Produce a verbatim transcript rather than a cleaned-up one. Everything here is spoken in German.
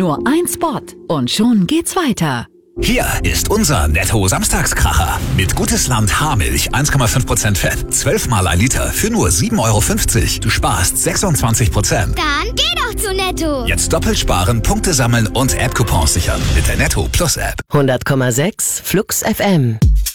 Nur ein Spot und schon geht's weiter. Hier ist unser Netto-Samstagskracher. Mit Gutes Land Haarmilch, eins Komma fünf Prozent Fett, zwölf Mal ein Liter für nur sieben Euro fünfzig. Du sparst sechsundzwanzig Prozent. Dann geh doch zu Netto. Jetzt doppelt sparen, Punkte sammeln und App-Coupons sichern mit der Netto Plus App. hundert Komma sechs Flux F M.